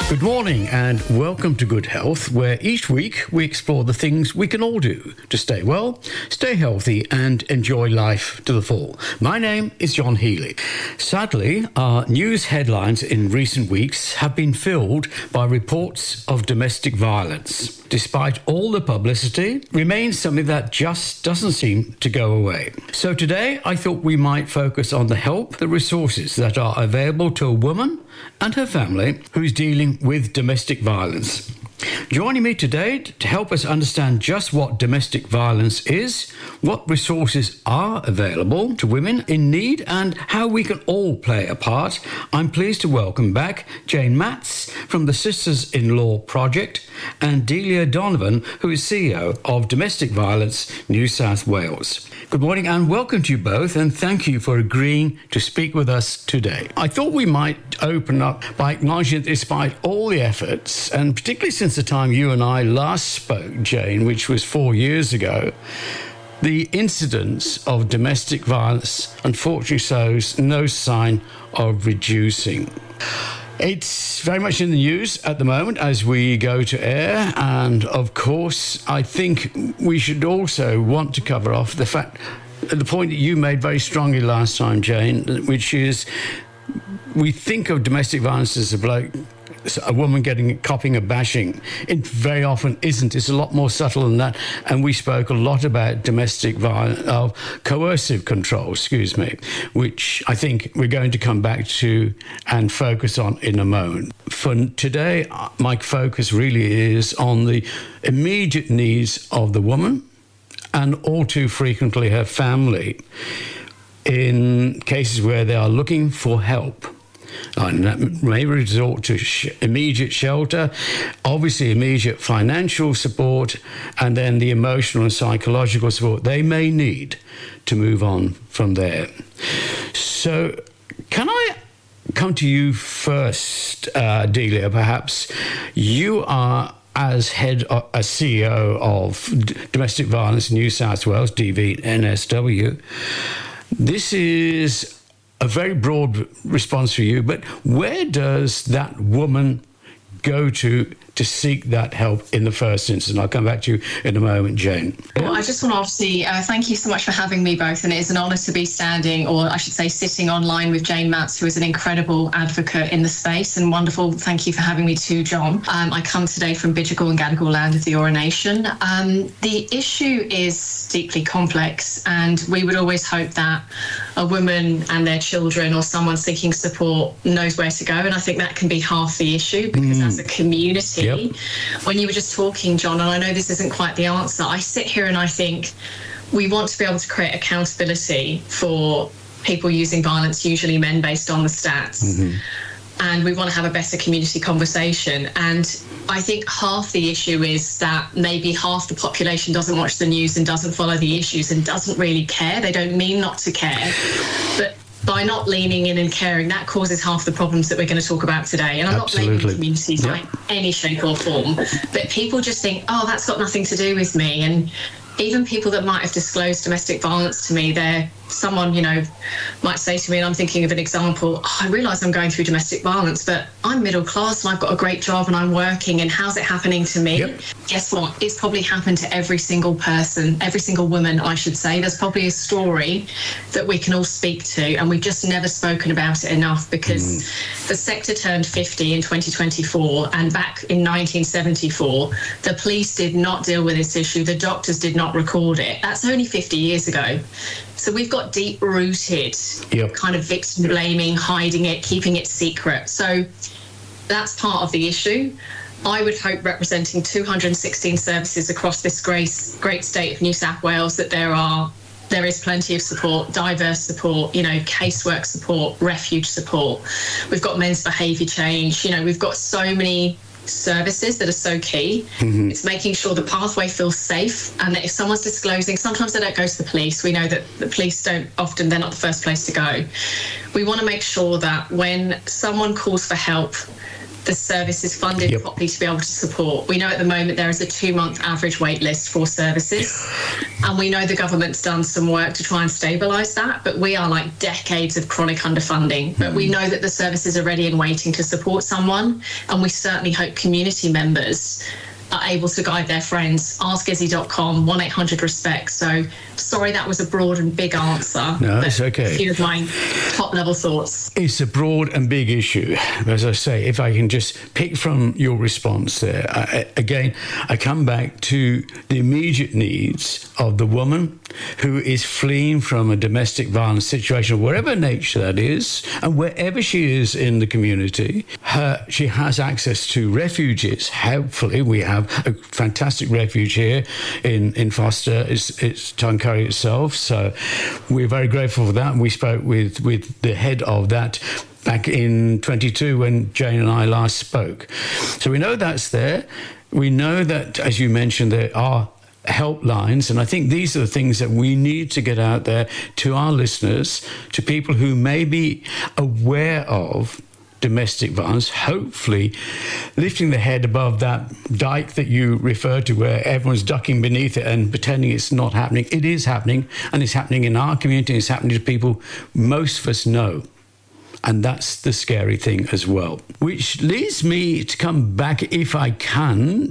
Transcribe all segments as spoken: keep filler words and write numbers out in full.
Good morning and welcome to Good Health, where each week we explore the things we can all do to stay well, stay healthy and enjoy life to the full. My name is John Healy. Sadly, our news headlines in recent weeks have been filled by reports of domestic violence. Despite all the publicity, remains something that just doesn't seem to go away. So today I thought we might focus on the help, the resources that are available to a woman and her family who's dealing with domestic violence. Joining me today to help us understand just what domestic violence is, what resources are available to women in need, and how we can all play a part, I'm pleased to welcome back Jane Matz from the Sisters-in-Law Project and Delia Donovan, who is C E O of Domestic Violence New South Wales. Good morning and welcome to you both, and thank you for agreeing to speak with us today. I thought we might open up by acknowledging that despite all the efforts, and particularly since the time you and I last spoke, Jane, which was four years ago, the incidence of domestic violence unfortunately shows no sign of reducing. It's very much in the news at the moment as we go to air, and of course I think we should also want to cover off the fact, the point that you made very strongly last time, Jane, which is we think of domestic violence as a bloke, a woman getting copping a bashing. It very often isn't. It's a lot more subtle than that. And we spoke a lot about domestic violence, of coercive control, excuse me, which I think we're going to come back to and focus on in a moment. For today, my focus really is on the immediate needs of the woman and all too frequently her family in cases where they are looking for help. And that may resort to sh- immediate shelter, obviously immediate financial support, and then the emotional and psychological support they may need to move on from there. So can I come to you first, uh, Delia, perhaps? You are, as head, uh, as C E O of D- Domestic Violence New South Wales, D V N S W. This is a very broad response for you, but where does that woman go to to seek that help in the first instance? I'll come back to you in a moment, Jane. Well, I just want to obviously uh, thank you so much for having me both, and it is an honour to be standing, or I should say sitting online with Jane Matz, who is an incredible advocate in the space, and wonderful. Thank you for having me too, John. Um, I come today from Bidjigal and Gadigal land of the Eora Nation. Um, the issue is deeply complex, and we would always hope that a woman and their children or someone seeking support knows where to go, and I think that can be half the issue, because mm. as a community, yep. When you were just talking, John, and I know this isn't quite the answer, I sit here and I think we want to be able to create accountability for people using violence, usually men, based on the stats. Mm-hmm. And we want to have a better community conversation. And I think half the issue is that maybe half the population doesn't watch the news and doesn't follow the issues and doesn't really care. They don't mean not to care. But by not leaning in and caring, that causes half the problems that we're going to talk about today. And I'm Absolutely. not blaming communities yep. in any shape or form, but people just think, oh, that's got nothing to do with me. And even people that might have disclosed domestic violence to me, they're someone, you know, might say to me, and I'm thinking of an example, oh, I realise I'm going through domestic violence, but I'm middle class and I've got a great job and I'm working, and how's it happening to me? Yep. Guess what? It's probably happened to every single person, every single woman, I should say. There's probably a story that we can all speak to, and we've just never spoken about it enough, because mm. the sector turned fifty in twenty twenty-four, and back in nineteen seventy-four, the police did not deal with this issue. The doctors did not record it. That's only fifty years ago. So we've got deep-rooted yep. kind of victim blaming, hiding it, keeping it secret. So that's part of the issue. I would hope, representing two hundred sixteen services across this great, great state of New South Wales, that there are there is plenty of support, diverse support, you know, casework support, refuge support. We've got men's behaviour change. You know, we've got so many services that are so key. Mm-hmm. It's making sure the pathway feels safe, and that if someone's disclosing, sometimes they don't go to the police. We know that the police don't often, they're not the first place to go. We want to make sure that when someone calls for help, the service is funded yep. properly to be able to support. We know at the moment there is a two-month average wait list for services, and we know the government's done some work to try and stabilise that, but we are like decades of chronic underfunding. But we know that the services are ready and waiting to support someone, and we certainly hope community members are able to guide their friends. ask izzy dot com, one eight hundred respect. So sorry that was a broad and big answer. No, it's okay. A few of my top level thoughts. It's a broad and big issue. As I say, if I can just pick from your response there, I, again, I come back to the immediate needs of the woman who is fleeing from a domestic violence situation, whatever nature that is, and wherever she is in the community, her, she has access to refuges. Hopefully, we have a fantastic refuge here in, in Foster. It's, it's Tuncurry itself, so we're very grateful for that. We spoke with, with the head of that back in twenty-two when Jane and I last spoke. So we know that's there. We know that, as you mentioned, there are helplines, and I think these are the things that we need to get out there to our listeners, to people who may be aware of domestic violence, hopefully lifting the head above that dike that you referred to where everyone's ducking beneath it and pretending it's not happening. It is happening, and it's happening in our community. It's happening to people most of us know. And that's the scary thing as well. Which leads me to come back, if I can,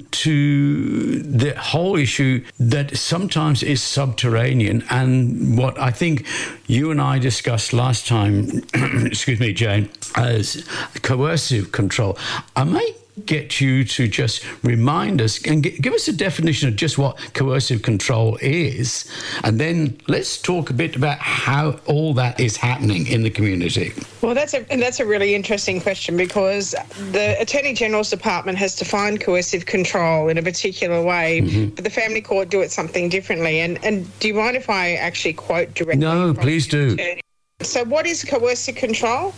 to the whole issue that sometimes is subterranean, and what I think you and I discussed last time, excuse me, Jane, as coercive control. I might get you to just remind us and give us a definition of just what coercive control is, and then let's talk a bit about how all that is happening in the community. Well, that's a and that's a really interesting question, because the Attorney General's Department has defined coercive control in a particular way, mm-hmm. but the Family Court do it something differently. And and do you mind if I actually quote directly? No, please do. Attorney? So what is coercive control?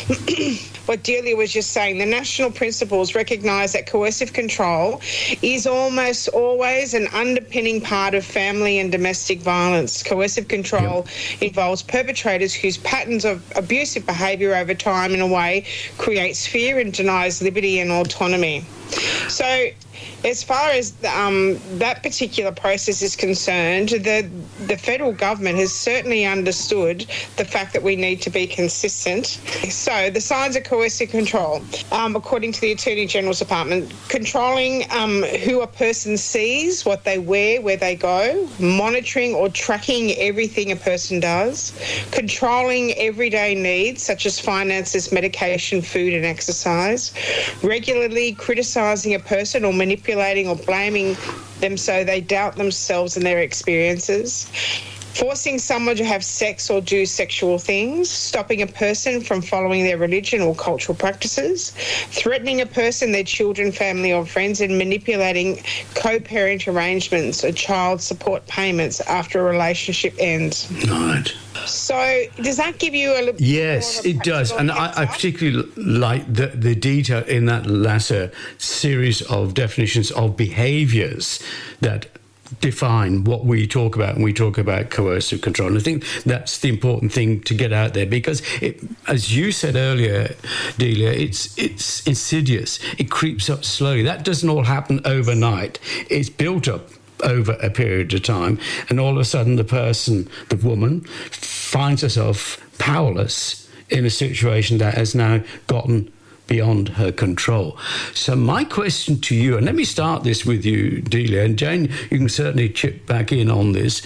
What Delia was just saying, the national principles recognise that coercive control is almost always an underpinning part of family and domestic violence. Coercive control yep. involves perpetrators whose patterns of abusive behaviour over time, in a way, creates fear and denies liberty and autonomy. So as far as um, that particular process is concerned, the the federal government has certainly understood the fact that we need to be consistent. So the signs of coercive control, um, according to the Attorney General's Department, controlling um, who a person sees, what they wear, where they go, monitoring or tracking everything a person does, controlling everyday needs such as finances, medication, food and exercise, regularly criticising a person or manipulating or blaming them so they doubt themselves and their experiences, forcing someone to have sex or do sexual things, stopping a person from following their religion or cultural practices, threatening a person, their children, family or friends, and manipulating co-parent arrangements or child support payments after a relationship ends. Right. So does that give you a little yes, bit more of a it does. And I, I particularly like the, the detail in that latter series of definitions of behaviours that define what we talk about when we talk about coercive control. And I think that's the important thing to get out there, because it, as you said earlier, Delia, it's it's insidious. It creeps up slowly. That doesn't all happen overnight. It's built up over a period of time, and all of a sudden the person, the woman, finds herself powerless in a situation that has now gotten beyond her control. So my question to you, and let me start this with you, Delia, and Jane, you can certainly chip back in on this.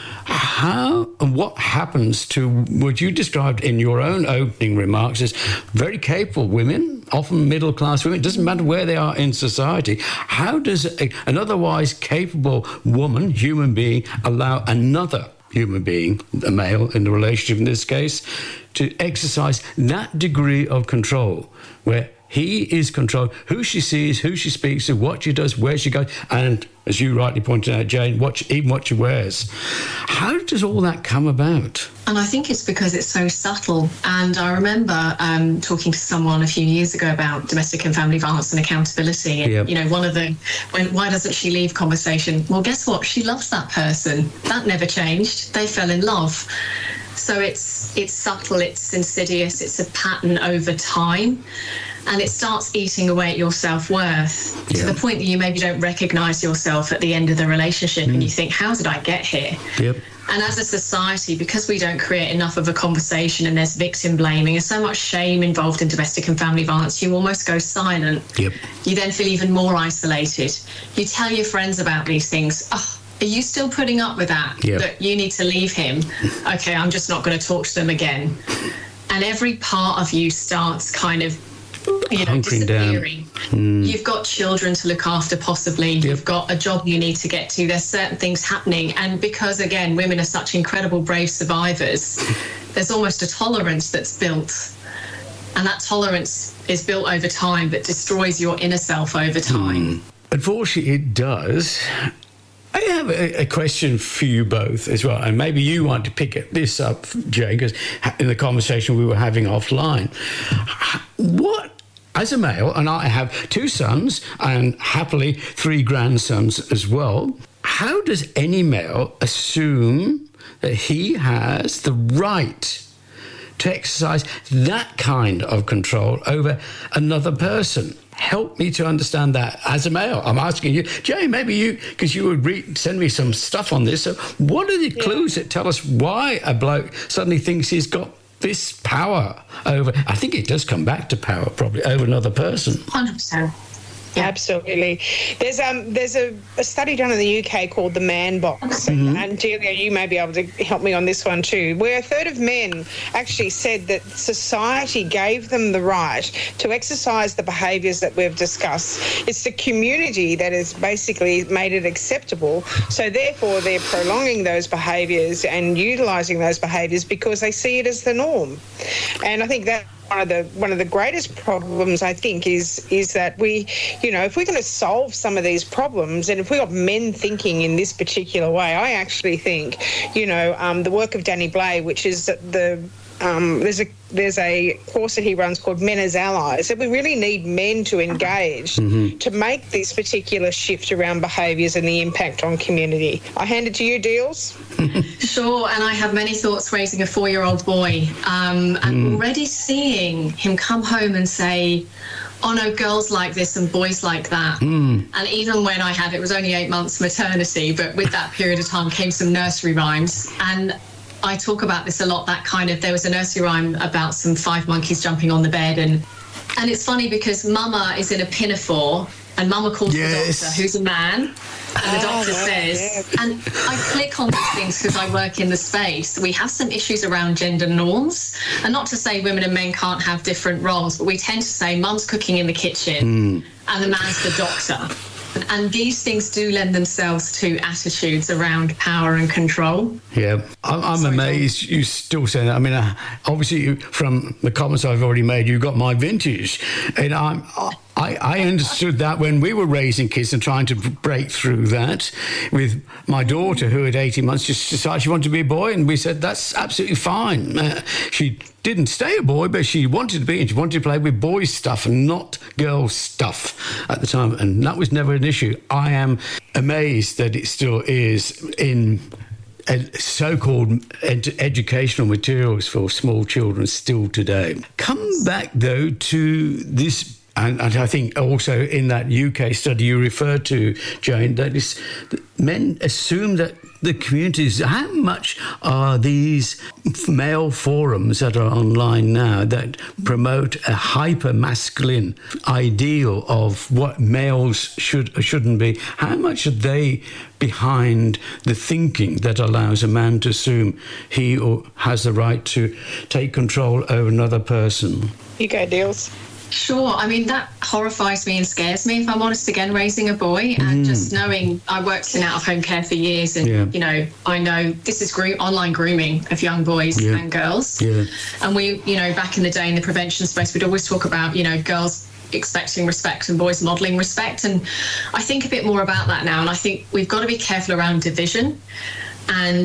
How and what happens to what you described in your own opening remarks as very capable women, often middle-class women, it doesn't matter where they are in society. How does a, an otherwise capable woman, human being, allow another human being, a male in the relationship in this case, to exercise that degree of control where he is controlled, who she sees, who she speaks to, what she does, where she goes, and, as you rightly pointed out, Jane, what she, even what she wears. How does all that come about? And I think it's because it's so subtle. And I remember um, talking to someone a few years ago about domestic and family violence and accountability. And, yep. you know, one of the, when, why doesn't she leave conversation? Well, guess what? She loves that person. That never changed. They fell in love. So it's it's subtle, it's insidious, it's a pattern over time. And it starts eating away at your self-worth yeah. to the point that you maybe don't recognise yourself at the end of the relationship mm. and you think, how did I get here? Yep. And as a society, because we don't create enough of a conversation and there's victim blaming and so much shame involved in domestic and family violence, you almost go silent. Yep. You then feel even more isolated. You tell your friends about these things. Oh, are you still putting up with that? Yep. That you need to leave him? Okay, I'm just not going to talk to them again. And every part of you starts kind of, you know, hunkering disappearing. Mm. You've got children to look after, possibly. Yep. You've got a job you need to get to. There's certain things happening. And because, again, women are such incredible, brave survivors, there's almost a tolerance that's built. And that tolerance is built over time, but destroys your inner self over time. Mm. Unfortunately, it does. I have a, a question for you both as well, and maybe you want to pick this up, Jay, because in the conversation we were having offline, what, as a male, and I have two sons and happily three grandsons as well, how does any male assume that he has the right to exercise that kind of control over another person? Help me to understand that as a male. I'm asking you, Jay, maybe you, because you would re- send me some stuff on this. So what are the yeah. clues that tell us why a bloke suddenly thinks he's got this power over, I think it does come back to power probably, over another person? one hundred percent. Yeah. Absolutely. There's um there's a, a study done in the U K called the Man Box, mm-hmm. and Delia, you may be able to help me on this one too, where a third of men actually said that society gave them the right to exercise the behaviours that we've discussed. It's the community that has basically made it acceptable, so therefore they're prolonging those behaviours and utilising those behaviours because they see it as the norm. And I think that One of the one of the greatest problems, I think, is is that we, you know, if we're going to solve some of these problems, and if we got men thinking in this particular way, I actually think, you know, um, the work of Danny Blay, which is the um, there's a there's a course that he runs called Men as Allies, that we really need men to engage mm-hmm. to make this particular shift around behaviours and the impact on community. I hand it to you, Deals. Sure, and I have many thoughts raising a four-year-old boy um, and mm. already seeing him come home and say, oh no, girls like this and boys like that. Mm. And even when I had, it was only eight months maternity, but with that period of time came some nursery rhymes. And I talk about this a lot, that kind of, there was a nursery rhyme about some five monkeys jumping on the bed. And and it's funny because Mama is in a pinafore and Mama calls yes. the doctor, who's a man. And the doctor oh, says, yeah. and I click on these things because I work in the space. We have some issues around gender norms. And not to say women and men can't have different roles, but we tend to say mum's cooking in the kitchen mm. and the man's the doctor. And these things do lend themselves to attitudes around power and control. Yeah, I'm, I'm Sorry, amazed John. You still say that. I mean, uh, obviously, you, from the comments I've already made, you got my vintage. And I'm, I, I understood that when we were raising kids and trying to break through that with my daughter, who at eighteen months just decided she wanted to be a boy. And we said, that's absolutely fine. Uh, she didn't stay a boy, but she wanted to be, and she wanted to play with boys' stuff and not girls' stuff at the time. And that was never an issue. I am amazed that it still is in ed- so-called ed- educational materials for small children still today. Come back, though, to this. And, and I think also in that U K study you referred to, Jane, that is, men assume that the communities, how much are these male forums that are online now that promote a hyper-masculine ideal of what males should or shouldn't be, how much are they behind the thinking that allows a man to assume he or has the right to take control over another person? You go, Deals. Sure. I mean, that horrifies me and scares me, if I'm honest, again, raising a boy. And mm. just knowing, I worked in out-of-home care for years and, yeah. you know, I know this is gro- online grooming of young boys yeah. and girls. Yeah. And we, you know, back in the day in the prevention space, we'd always talk about, you know, girls expecting respect and boys modelling respect. And I think a bit more about that now. And I think we've got to be careful around division. And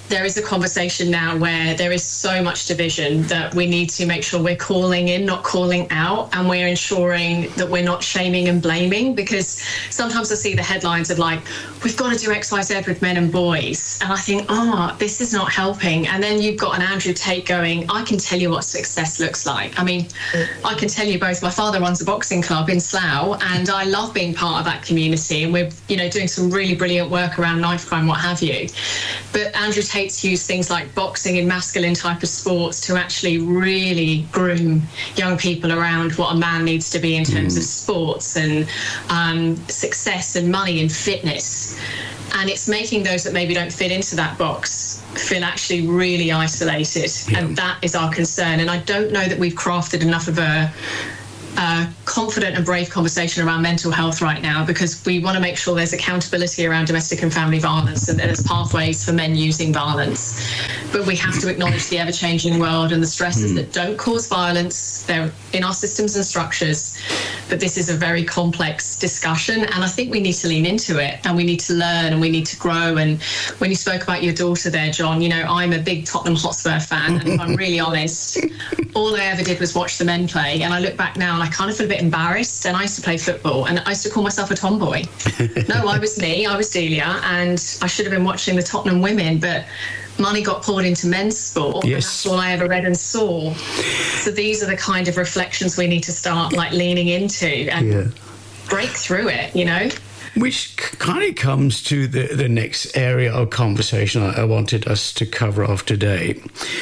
there is a conversation now where there is so much division that we need to make sure we're calling in, not calling out, and we're ensuring that we're not shaming and blaming, because sometimes I see the headlines of like, we've got to do X Y Z with men and boys. And I think, oh, this is not helping. And then you've got an Andrew Tate going, I can tell you what success looks like. I mean, I can tell you both, my father runs a boxing club in Slough, and I love being part of that community. And we're, you know, doing some really brilliant work around knife crime, what have you. But Andrew Tate's used things like boxing and masculine type of sports to actually really groom young people around what a man needs to be in terms mm. of sports and um, success and money and fitness. And it's making those that maybe don't fit into that box feel actually really isolated. Yeah. And that is our concern. And I don't know that we've crafted enough of a Uh, confident and brave conversation around mental health right now, because we want to make sure there's accountability around domestic and family violence and there's pathways for men using violence. But we have to acknowledge the ever-changing world and the stresses mm. that don't cause violence. They're in our systems and structures. But this is a very complex discussion, and I think we need to lean into it, and we need to learn, and we need to grow. And when you spoke about your daughter there, John, you know, I'm a big Tottenham Hotspur fan, and if I'm really honest, all I ever did was watch the men play. And I look back now and I kind of feel a bit embarrassed. And I used to play football, and I used to call myself a tomboy. No, I was me, I was Delia, and I should have been watching the Tottenham women, but money got poured into men's sport. Yes. And that's all I ever read and saw. So these are the kind of reflections we need to start like leaning into and yeah. break through it, you know? Which kind of comes to the, the next area of conversation I, I wanted us to cover off today.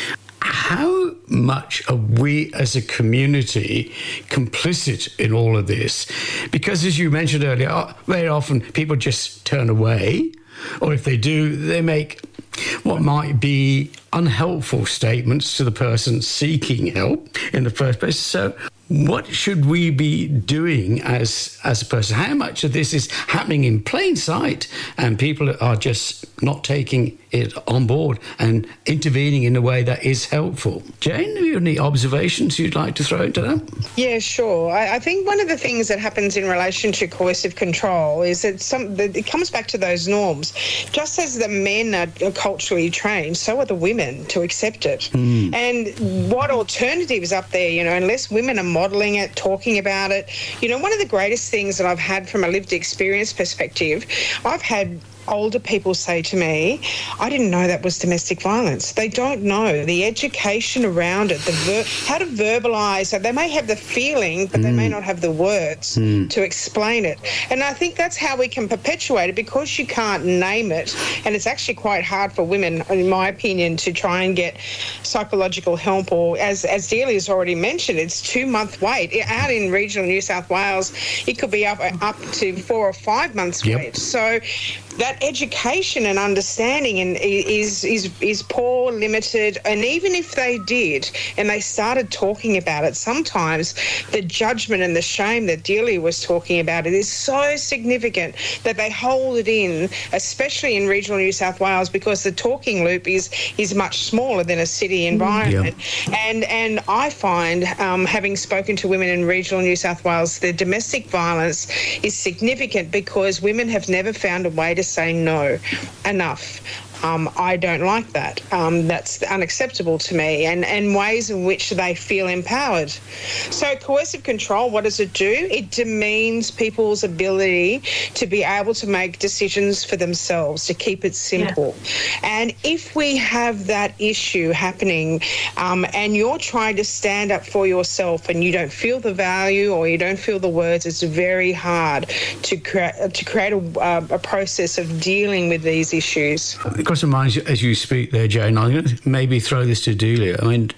How much are we as a community complicit in all of this? Because as you mentioned earlier, very often people just turn away, or if they do, they make what might be unhelpful statements to the person seeking help in the first place. So what should we be doing as as a person? How much of this is happening in plain sight and people are just not taking it on board and intervening in a way that is helpful? Jane, have you any observations you'd like to throw into that? Yeah, sure. I, I think one of the things that happens in relation to coercive control is that some that it comes back to those norms. Just as the men are, are culturally trained, so are the women to accept it. Mm. And what alternatives up there, you know, unless women are modelling it, talking about it. You know, one of the greatest things that I've had from a lived experience perspective, I've had older people say to me, I didn't know that was domestic violence. They don't know the education around it, the ver- how to verbalise. So they may have the feeling, but mm. they may not have the words mm. to explain it. And I think that's how we can perpetuate it, because you can't name it. And it's actually quite hard for women, in my opinion, to try and get psychological help, or as, as Delia's already mentioned, it's two-month wait. Out in regional New South Wales, it could be up, up to four or five months yep. wait. So that education and understanding and is is is poor, limited, and even if they did and they started talking about it, sometimes the judgment and the shame that Delia was talking about, it is so significant that they hold it in, especially in regional New South Wales, because the talking loop is is much smaller than a city environment. Yeah. And and I find, um, having spoken to women in regional New South Wales, the domestic violence is significant because women have never found a way to say no enough. Um, I don't like that. Um, that's unacceptable to me, and, and ways in which they feel empowered. So coercive control, what does it do? It demeans people's ability to be able to make decisions for themselves, to keep it simple. Yeah. And if we have that issue happening um, and you're trying to stand up for yourself and you don't feel the value or you don't feel the words, it's very hard to, cre- to create a, uh, a process of dealing with these issues. Of mind as you speak there, Jane, I'm going to maybe throw this to Delia. I mean,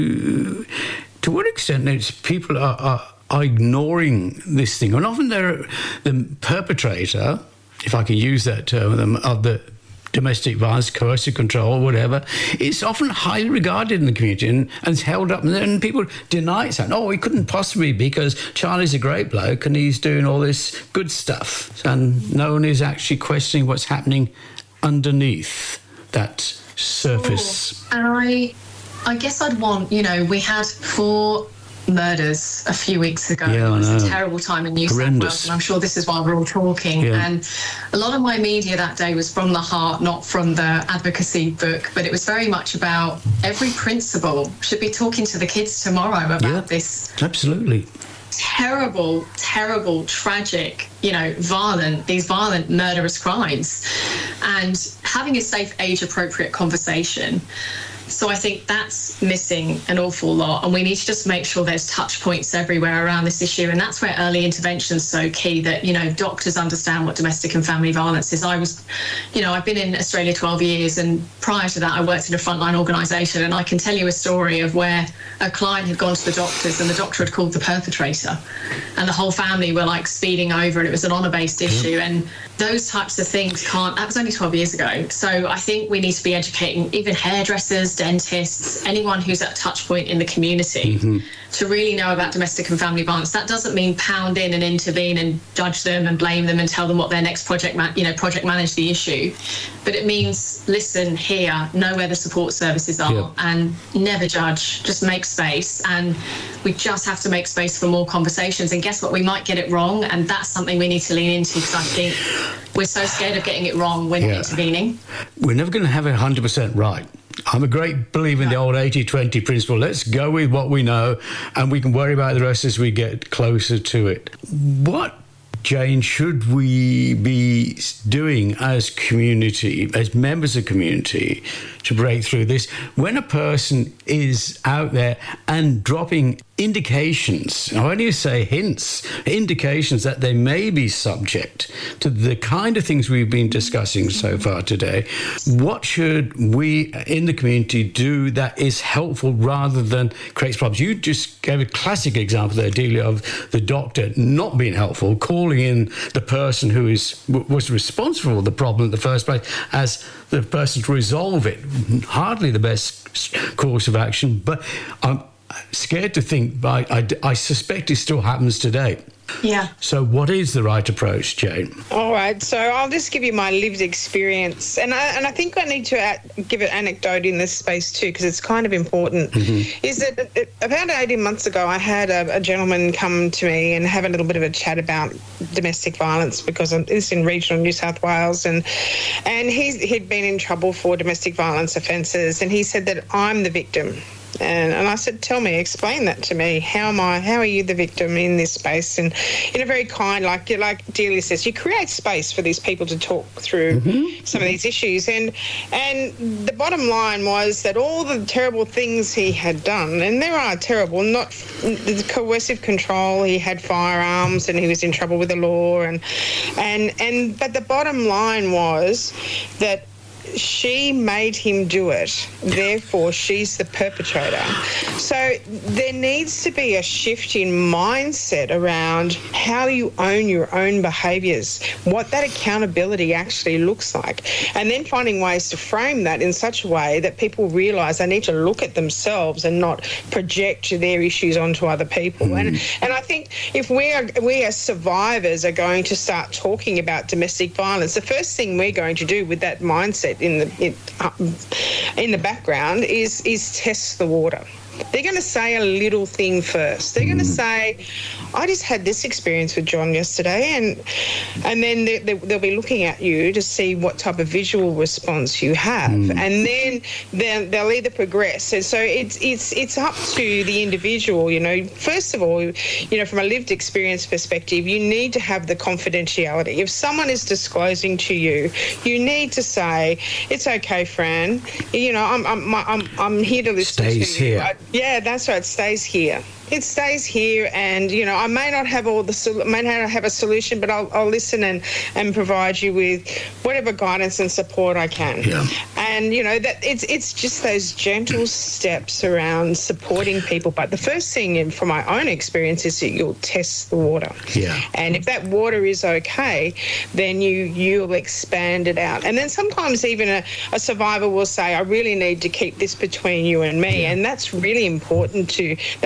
to to what extent it's people are, are, are ignoring this thing, and often they're the perpetrator, if I can use that term, of the domestic violence, coercive control, or whatever, it's often highly regarded in the community and, and it's held up, and then people deny it. Oh, he couldn't possibly, because Charlie's a great bloke and he's doing all this good stuff, and no one is actually questioning what's happening underneath that surface. Oh, and I I guess I'd want, you know, we had for murders a few weeks ago. Yeah, it was I know. a terrible time in New Horrendous. South Wales, and I'm sure this is why we're all talking. Yeah. And a lot of my media that day was from the heart, not from the advocacy book, but it was very much about every principal should be talking to the kids tomorrow about Yeah, this absolutely. terrible, terrible, tragic, you know, violent, these violent murderous crimes, and having a safe, age-appropriate conversation. So I think that's missing an awful lot, and we need to just make sure there's touch points everywhere around this issue, and that's where early intervention is so key, that, you know, doctors understand what domestic and family violence is. I was, you know, I've been in Australia twelve years, and prior to that I worked in a frontline organisation, and I can tell you a story of where a client had gone to the doctors and the doctor had called the perpetrator, and the whole family were like speeding over, and it was an honour-based issue, and those types of things can't, that was only twelve years ago. So I think we need to be educating even hairdressers, dentists, anyone who's at a touch point in the community, mm-hmm. to really know about domestic and family violence. That doesn't mean pound in and intervene and judge them and blame them and tell them what their next project, man- you know, project manage the issue. But it means listen, hear, know where the support services are, yeah. and never judge, just make space. And we just have to make space for more conversations. And guess what? We might get it wrong, and that's something we need to lean into, because I think we're so scared of getting it wrong when yeah. intervening. We're never going to have it one hundred percent right. I'm a great believer in the old eighty twenty principle. Let's go with what we know, and we can worry about the rest as we get closer to it. What, Jane, should we be doing as community, as members of community, to break through this when a person is out there and dropping indications, I only say hints, indications that they may be subject to the kind of things we've been discussing so far today? What should we in the community do that is helpful rather than creates problems? You just gave a classic example there, Delia, of the doctor not being helpful, calling in the person who is was responsible for the problem in the first place as the person to resolve it. Hardly the best course of action, but I'm scared to think, but I, I, I suspect it still happens today. Yeah. So what is the right approach, Jane? All right. So I'll just give you my lived experience. And I, and I think I need to at, give an anecdote in this space too, because it's kind of important. Mm-hmm. Is that it, about eighteen months ago, I had a, a gentleman come to me and have a little bit of a chat about domestic violence, because it's in regional New South Wales. And and he's, he'd been in trouble for domestic violence offences. And he said that I'm the victim. And, and I said, tell me, explain that to me. How am I, how are you the victim in this space? And in a very kind, like like Delia says, you create space for these people to talk through mm-hmm. some of these issues. And and the bottom line was that all the terrible things he had done, and there are terrible, not the coercive control, he had firearms and he was in trouble with the law. And and and but the bottom line was that she made him do it, therefore she's the perpetrator. So there needs to be a shift in mindset around how you own your own behaviours, what that accountability actually looks like, and then finding ways to frame that in such a way that people realise they need to look at themselves and not project their issues onto other people. Mm. And and I think if we are we as survivors are going to start talking about domestic violence, the first thing we're going to do with that mindset in the in, uh, in the background is is test the water. They're going to say a little thing first. They're going to say, I just had this experience with John yesterday, and and then they, they, they'll be looking at you to see what type of visual response you have, mm. and then they'll, they'll either progress. And so it's it's it's up to the individual. You know, first of all, you know, from a lived experience perspective, you need to have the confidentiality. If someone is disclosing to you, you need to say, it's okay, Fran. You know, I'm I'm I'm I'm here to listen Stays to you. Here. I, yeah, that's right. It stays here. It stays here, and you know, I may not have all the may not have a solution, but I'll, I'll listen and, and provide you with whatever guidance and support I can. Yeah. And you know that it's it's just those gentle steps around supporting people. But the first thing, from my own experience, is that you'll test the water. Yeah. And if that water is okay, then you you'll expand it out. And then sometimes even a, a survivor will say, I really need to keep this between you and me, yeah. and that's really important to that confidentiality.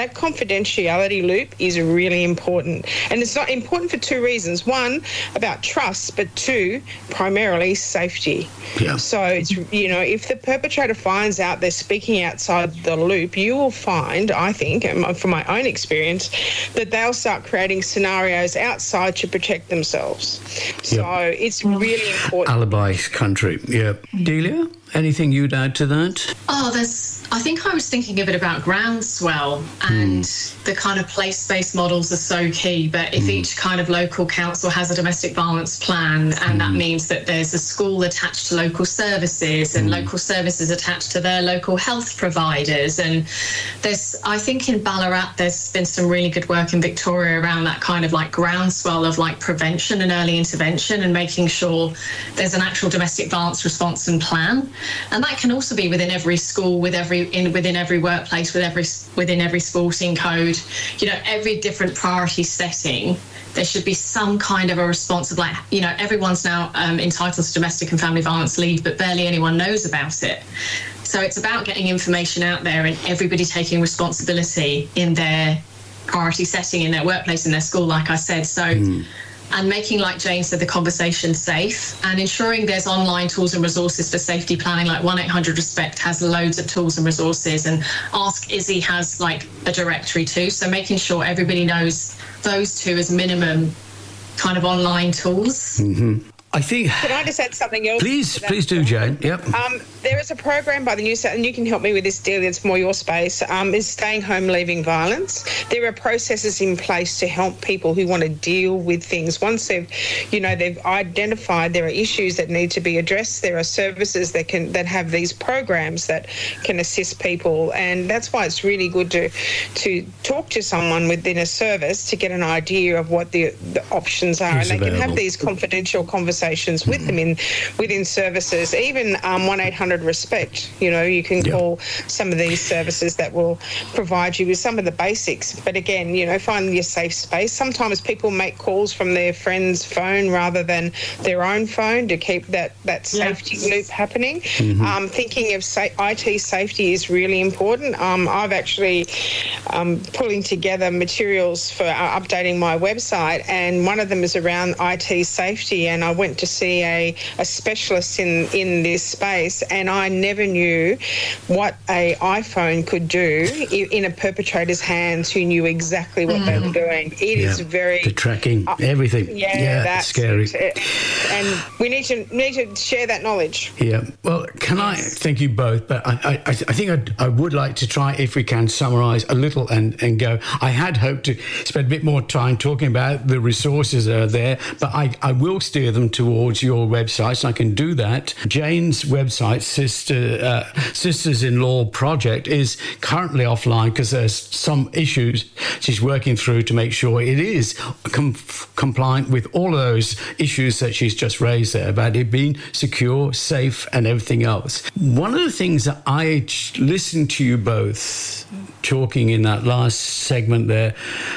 confidentiality loop is really important. And it's not important for two reasons. One, about trust, but two, primarily safety. Yeah. So, it's, you know, if the perpetrator finds out they're speaking outside the loop, you will find, I think, from my own experience, that they'll start creating scenarios outside to protect themselves. So Yep. it's really important. Alibi country. Yeah. Delia, anything you'd add to that? Oh, there's, I think I was thinking a bit about groundswell, and mm. the kind of place-based models are so key. But if mm. each kind of local council has a domestic violence plan, and mm. that means that there's a school attached to local services and mm. local services attached to their local health providers. And there's, I think in Ballarat, there's been some really good work in Victoria around that kind of like groundswell of like prevention and early intervention and making sure there's an actual domestic violence response and plan. And that can also be within every school, with every in within every workplace, with every within every sporting code. You know, every different priority setting, there should be some kind of a response of like, you know, everyone's now um, entitled to domestic and family violence leave, but barely anyone knows about it. So it's about getting information out there and everybody taking responsibility in their priority setting, in their workplace, in their school, like I said. So. Mm. And making, like Jane said, the conversation safe, and ensuring there's online tools and resources for safety planning, like one eight hundred RESPECT has loads of tools and resources, and Ask Izzy has like a directory too. So making sure everybody knows those two as minimum kind of online tools. Mm-hmm. I think... Can I just add something else? Please, please do, Jane. Yep. Um, there is a program by the New South, and you can help me with this, Delia, it's more your space, um, is Staying Home Leaving Violence. There are processes in place to help people who want to deal with things. Once they've, you know, they've identified there are issues that need to be addressed, there are services that can that have these programs that can assist people, and that's why it's really good to to talk to someone within a service to get an idea of what the, the options are, It's and they available. can have these confidential conversations with them in within services, even um, one eight hundred RESPECT. You know, you can Yep. call some of these services that will provide you with some of the basics. But again, you know, find your safe space. Sometimes people make calls from their friend's phone rather than their own phone to keep that, that safety Yes. loop happening. Mm-hmm. Um, thinking of sa- I T safety is really important. Um, I've actually um, pulling together materials for uh, updating my website, and one of them is around I T safety, and I went to see a, a specialist in, in this space, and I never knew what a iPhone could do in, in a perpetrator's hands who knew exactly what mm. they were doing. It yeah. is very... The tracking, uh, everything. Yeah, yeah that's scary. It. And we need to need to share that knowledge. Yeah. Well, can I thank you both? But I, I, I think I'd, I would like to try, if we can, summarise a little and, and go. I had hoped to spend a bit more time talking about the resources that are there, but I, I will steer them towards your websites. I can do that. Jane's website, Sister uh, Sisters-in-Law Project, is currently offline because there's some issues she's working through to make sure it is com- compliant with all of those issues that she's just raised there about it being secure, safe, and everything else. One of the things that I listened to you both talking in that last segment there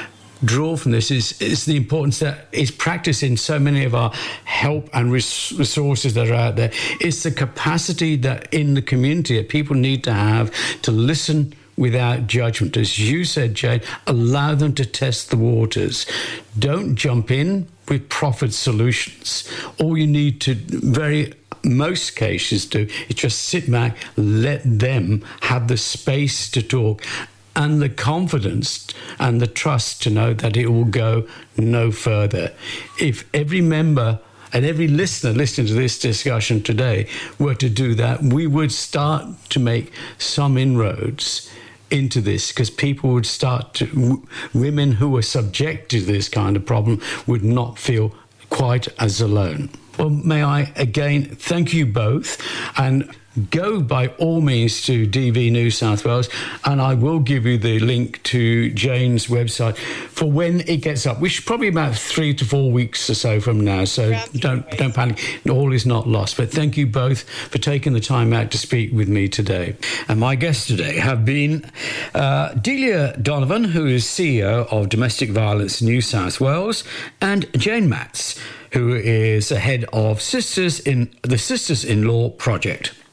draw from this is, is the importance that is practiced in so many of our help and res- resources that are out there. It's the capacity that in the community that people need to have to listen without judgment. As you said, Jane, allow them to test the waters. Don't jump in with profit solutions. All you need to very most cases do is just sit back, let them have the space to talk and the confidence and the trust to know that it will go no further. If every member and every listener listening to this discussion today were to do that, we would start to make some inroads into this, because people would start to, w- women who are subject to this kind of problem would not feel quite as alone. Well, may I again thank you both, and go by all means to D V New South Wales, and I will give you the link to Jane's website for when it gets up, which is probably about three to four weeks or so from now. So don't don't panic. All is not lost. But thank you both for taking the time out to speak with me today. And my guests today have been uh, Delia Donovan, who is C E O of Domestic Violence New South Wales, and Jane Matz, who is the head of Sisters in the Sisters-in-Law Project.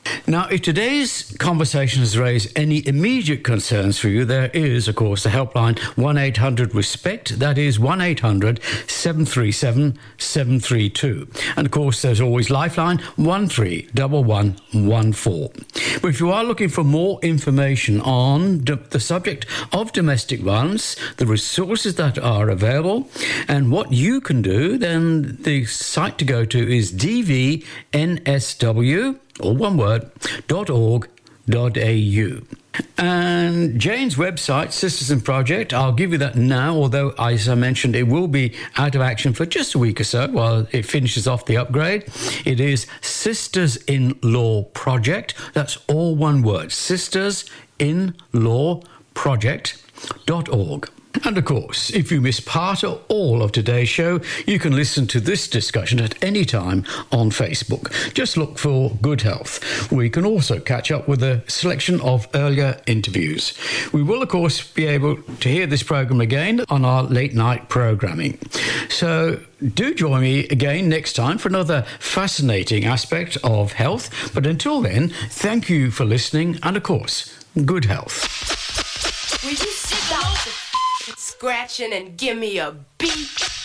Now, if today's conversation has raised any immediate concerns for you, there is, of course, the helpline one eight hundred RESPECT. That is one eight hundred seven three seven seven three two. And, of course, there's always Lifeline one three one one one four. But if you are looking for more information on d- the subject of domestic violence, the resources that are available, and what you can do, then the site to go to is d v n s w, all one word, dot org dot a u. And Jane's website, Sisters in Project, I'll give you that now, although, as I mentioned, it will be out of action for just a week or so while it finishes off the upgrade. It is Sisters in Law Project. That's all one word, sisters in law project dot org. And of course, if you miss part or all of today's show, you can listen to this discussion at any time on Facebook. Just look for Good Health. We can also catch up with a selection of earlier interviews. We will, of course, be able to hear this program again on our late night programming. So do join me again next time for another fascinating aspect of health. But until then, thank you for listening and, of course, good health. Will you sit down, scratching and give me a beat?